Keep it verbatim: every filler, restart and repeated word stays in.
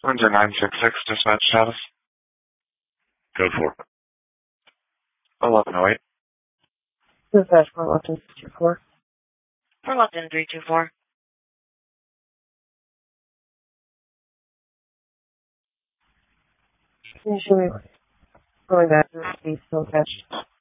Windsor nine six six, dispatch status. Code four. eleven oh eight. Dispatch for Lupton three two four. For Lupton three two four. Can you show me going back to the still catch?